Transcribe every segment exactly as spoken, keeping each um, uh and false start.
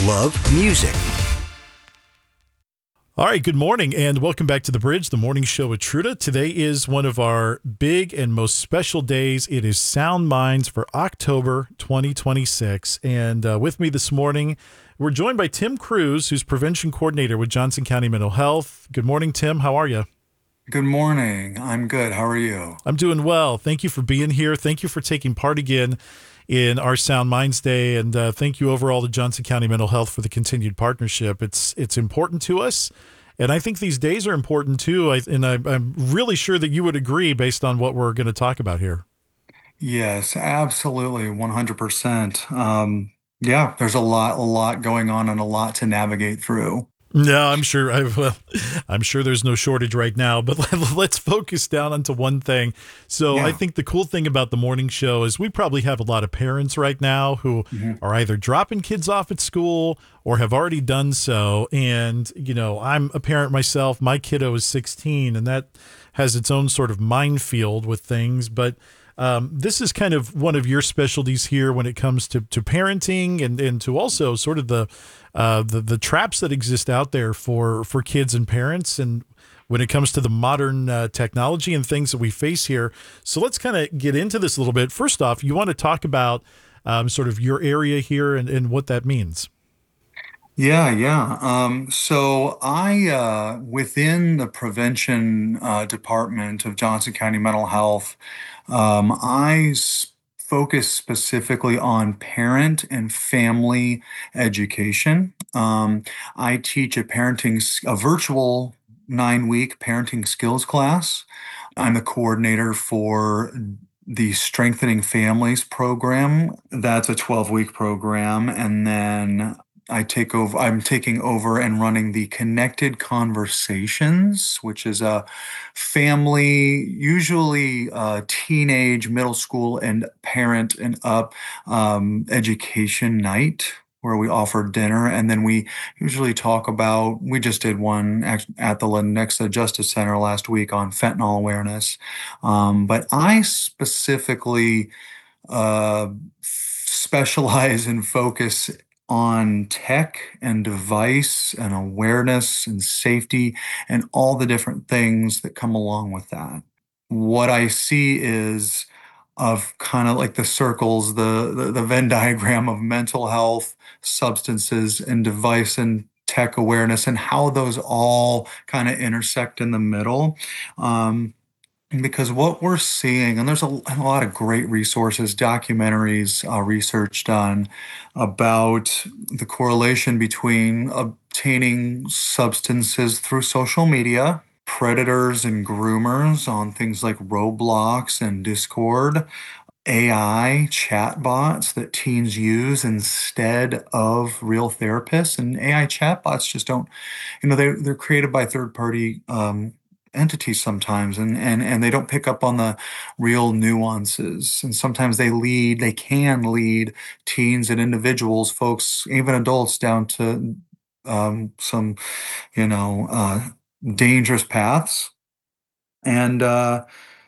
love music. All right, good morning and welcome back to The Bridge, the morning show with Truda. Today is one of our big and most special days. It is Sound Minds for October twenty twenty-six. And uh, with me this morning, we're joined by Tim Cruz, who's prevention coordinator with Johnson County Mental Health. Good morning, Tim. How are you? Good morning. I'm good. How are you? I'm doing well. Thank you for being here. Thank you for taking part again in our Sound Minds Day. And uh, thank you overall to Johnson County Mental Health for the continued partnership. It's it's important to us. And I think these days are important too. I, and I, I'm really sure that you would agree based on what we're going to talk about here. Yes, absolutely. one hundred percent. Um, yeah, there's a lot, a lot going on and a lot to navigate through. No, I'm sure. I, well, I'm sure there's no shortage right now. But let's focus down onto one thing. So I Yeah. think the cool thing about the morning show is we probably have a lot of parents right now who Mhm. are either dropping kids off at school or have already done so. And you know, I'm a parent myself. My kiddo is sixteen, and that has its own sort of minefield with things. But um, this is kind of one of your specialties here when it comes to to parenting and and to also sort of the uh, the the traps that exist out there for for kids and parents, and when it comes to the modern uh, technology and things that we face here. So let's kind of get into this a little bit. First off, you want to talk about um, sort of your area here and, and what that means. Yeah, yeah. Um, so I, uh, within the prevention uh, department of Johnson County Mental Health, um, I s- focus specifically on parent and family education. Um, I teach a parenting, s- a virtual nine week parenting skills class. I'm the coordinator for the Strengthening Families program. That's a twelve week program. And then I take over, I'm taking over and running the Connected Conversations, which is a family, usually uh, teenage, middle school, and parent and up um, education night where we offer dinner. And then we usually talk about, we just did one act- at the Lenexa Justice Center last week on fentanyl awareness. Um, but I specifically uh, specialize and focus on tech and device and awareness and safety and all the different things that come along with that. What I see is of kind of like the circles, the, the the Venn diagram of mental health, substances, and device and tech awareness, and how those all kind of intersect in the middle. Um, because what we're seeing, and there's a, a lot of great resources, documentaries, uh, research done about the correlation between obtaining substances through social media, predators and groomers on things like Roblox and Discord, A I chatbots that teens use instead of real therapists. And A I chatbots just don't, you know, they're they're created by third party um, entities sometimes, and and and they don't pick up on the real nuances. And sometimes they lead, they can lead teens and individuals, folks, even adults, down to um, some, you know, uh, dangerous paths. And uh,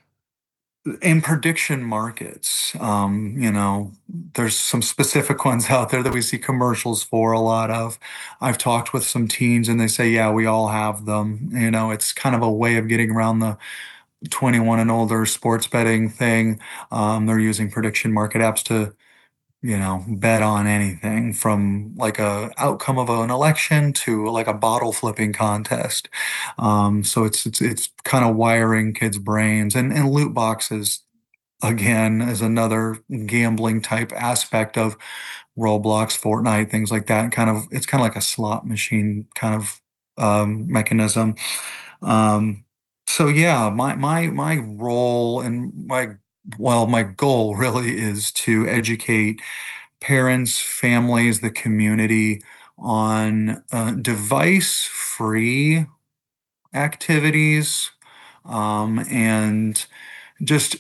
in prediction markets, um, you know, there's some specific ones out there that we see commercials for a lot of. I've talked with some teens and they say, yeah, we all have them. You know, it's kind of a way of getting around the twenty-one and older sports betting thing. Um, they're using prediction market apps to, you know, bet on anything from like a outcome of an election to like a bottle flipping contest. Um, so it's it's it's kind of wiring kids' brains, and and loot boxes again is another gambling type aspect of Roblox, Fortnite, things like that. And kind of it's kind of like a slot machine kind of um, mechanism. Um, so yeah, my my my role and my well, my goal really is to educate parents, families, the community on uh, device-free activities, um, and just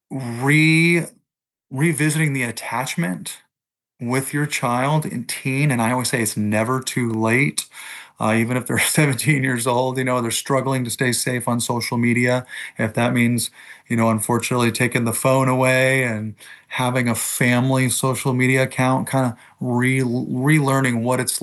re revisiting the attachment with your child and teen. And I always say it's never too late. Uh, even if they're seventeen years old, you know, they're struggling to stay safe on social media. If that means, you know, unfortunately taking the phone away and having a family social media account, kind of re relearning what it's